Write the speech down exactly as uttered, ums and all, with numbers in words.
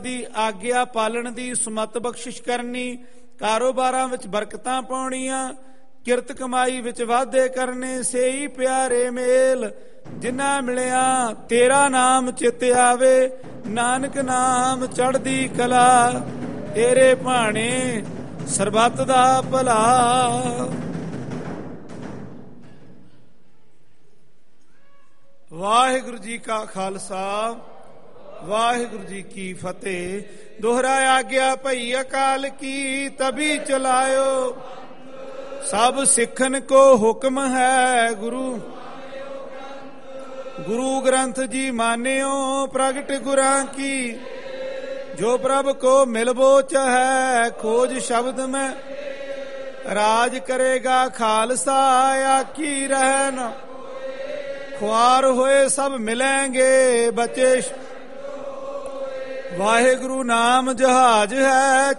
ਦੀ ਆਗਿਆ ਪਾਲਣ ਦੀ ਸਮਤ ਬਖਸ਼ਿਸ਼ ਕਰਨੀ, ਕਾਰੋਬਾਰਾਂ ਵਿੱਚ ਬਰਕਤਾਂ ਪਾਉਣੀਆਂ, ਕਿਰਤ ਕਮਾਈ ਵਿੱਚ ਵਾਧੇ ਕਰਨੇ। ਸੇਈ ਪਿਆਰੇ ਮੇਲ ਜਿਨ੍ਹਾਂ ਮਿਲਿਆ ਤੇਰਾ ਨਾਮ ਚਿੱਤ ਆਵੇ, ਨਾਨਕ ਨਾਮ ਚੜ੍ਹਦੀ ਕਲਾ, ਤੇਰੇ ਭਾਣੇ ਸਰਬੱਤ ਦਾ ਭਲਾ। ਵਾਹਿਗੁਰੂ ਜੀ ਕਾ ਖਾਲਸਾ, ਵਾਹਿਗੁਰੂ ਜੀ ਕੀ ਫਤਿਹ। ਦੋਹਰਾ ਆਗਿਆ ਭਈ ਅਕਾਲ ਕੀ, ਤਭੀ ਚਲਾਇਓ ਸਭ ਸਿੱਖਨ ਕੋ ਹੁਕਮ ਹੈ ਗੁਰੂ। ਗੁਰੂ ਗ੍ਰੰਥ ਜੀ ਮਾਨਿਓ ਪ੍ਰਗਟ ਗੁਰਾਂ ਕੀ, ਜੋ ਪ੍ਰਭ ਕੋ ਮਿਲਬੋ ਚਾਹੈ ਖੋਜ ਸ਼ਬਦ ਮੈਂ। ਰਾਜ ਕਰੇਗਾ ਖਾਲਸਾ ਆਖੀ ਰਹਿਨ, ਖੁਆਰ ਹੋਏ ਸਭ ਮਿਲੈਂਗੇ ਬਚੇ। ਵਾਹਿਗੁਰੂ ਨਾਮ ਜਹਾਜ ਹੈ